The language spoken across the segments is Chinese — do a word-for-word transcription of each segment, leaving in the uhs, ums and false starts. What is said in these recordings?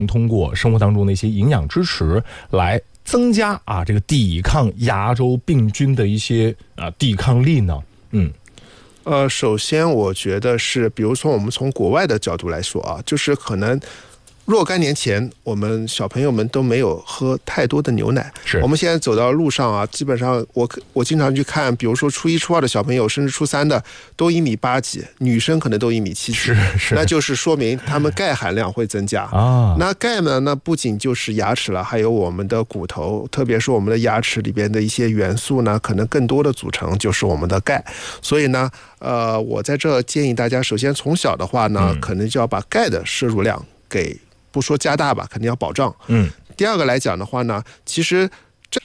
通过生活当中的一些营养支持来增加啊这个抵抗牙周病菌的一些啊抵抗力呢？嗯。 呃，首先我觉得是，比如说我们从国外的角度来说啊，就是可能若干年前我们小朋友们都没有喝太多的牛奶， 是我们现在走到路上啊，基本上我我经常去看，比如说初一初二的小朋友，甚至初三的都一米八几，女生可能都一米七几， 是是， 那就是说明他们钙含量会增加啊。 那钙呢，那不仅就是牙齿了，还有我们的骨头，特别是我们的牙齿里边的一些元素呢，可能更多的组成就是我们的钙。所以呢，呃，我在这建议大家，首先从小的话呢， 嗯、 可能就要把钙的摄入量给。不说加大吧，肯定要保障。 嗯， 第二个来讲的话呢，其实这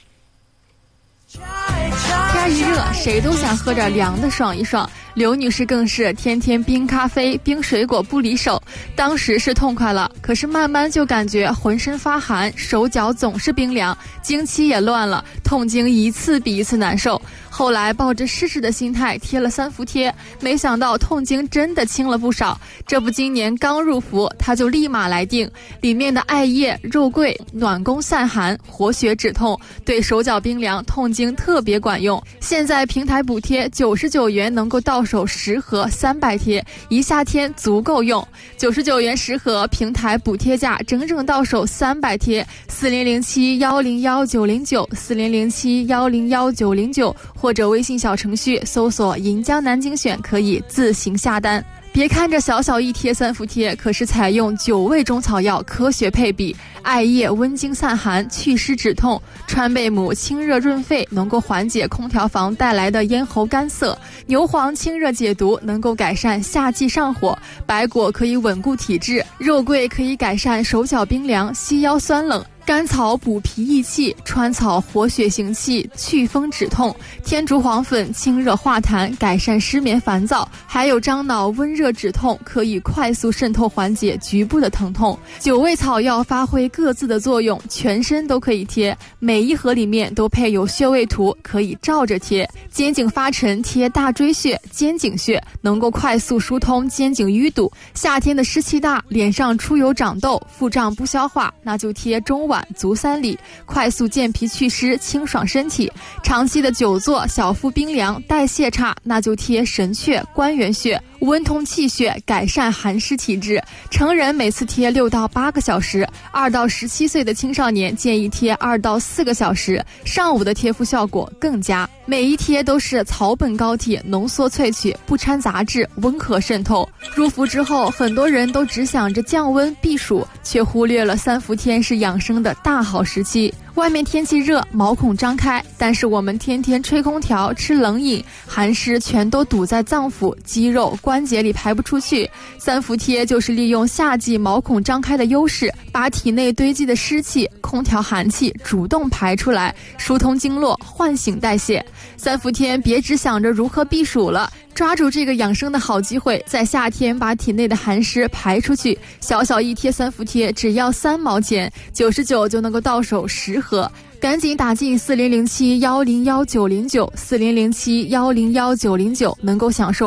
天一热，谁都想喝点凉的爽一爽。刘女士更是天天冰咖啡、冰水果不离手，当时是痛快了，可是慢慢就感觉浑身发寒，手脚总是冰凉，经期也乱了，痛经一次比一次难受。后来抱着试试的心态贴了三伏贴，没想到痛经真的轻了不少。这不今年刚入伏，她就立马来定，里面的艾叶、肉桂暖宫散寒，活血止痛，对手脚冰凉、痛经特别管用。现在平台补贴九十九元能够到手十盒三百贴，一夏天足够用。九十九元十盒，平台补贴价整整到手三百贴。四零零七幺零幺九零九四零零七幺零幺九零九或者微信小程序搜索银江南京选，可以自行下单。别看这小小一贴三伏贴，可是采用九味中草药科学配比，艾叶温经散寒、祛湿止痛，川贝母清热润肺，能够缓解空调房带来的咽喉干涩；牛黄清热解毒，能够改善夏季上火；白果可以稳固体质，肉桂可以改善手脚冰凉、膝腰酸冷。甘草补脾益气，川草活血行气，祛风止痛；天竺黄粉清热化痰，改善失眠烦躁；还有樟脑温热止痛，可以快速渗透缓解局部的疼痛。九味草药发挥各自的作用，全身都可以贴，每一盒里面都配有穴位图，可以照着贴。肩颈发沉贴大椎穴、肩颈穴，能够快速疏通肩颈淤堵。夏天的湿气大，脸上出油长痘，腹胀不消化，那就贴中脘足三里，快速健脾祛湿，清爽身体。长期的久坐、小腹冰凉、代谢差，那就贴神阙、关元穴，温通气血，改善寒湿体质。成人每次贴六到八个小时，二到十七岁的青少年建议贴二到四个小时，上午的贴敷效果更佳。每一贴都是草本膏体浓缩萃取，不掺杂质，温和渗透。入伏之后，很多人都只想着降温避暑，却忽略了三伏天是养生的大好时期。外面天气热，毛孔张开，但是我们天天吹空调、吃冷饮，寒湿全都堵在脏腑、肌肉、关节里排不出去。三伏贴就是利用夏季毛孔张开的优势，把体内堆积的湿气、空调寒气主动排出来，疏通经络，唤醒代谢。三伏天别只想着如何避暑了，抓住这个养生的好机会，在夏天把体内的寒湿排出去。小小一贴三伏贴只要三毛钱，九十九就能够到手十盒，赶紧打进四零零七幺零幺九零九四零零七幺零幺九零九，能够享受